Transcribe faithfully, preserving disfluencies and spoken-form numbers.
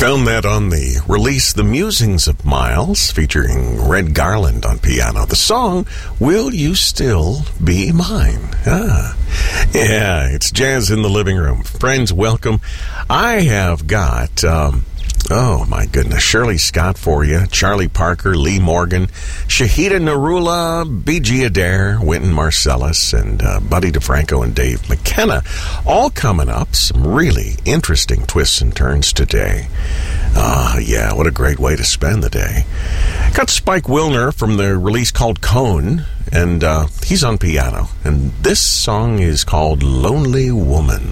Found that on the release The Musings of Miles, featuring Red Garland on piano. The song, Will You Still Be Mine? Ah, yeah, it's Jazz in the Living Room. Friends, welcome. I have got... Um, Oh, my goodness. Shirley Scott for you, Charlie Parker, Lee Morgan, Shahida Narula, B G Adair, Wynton Marsalis, and uh, Buddy DeFranco and Dave McKenna. All coming up. Some really interesting twists and turns today. Ah, uh, yeah, what a great way to spend the day. Got Spike Wilner from the release called Cone, and uh, he's on piano. And this song is called Lonely Woman.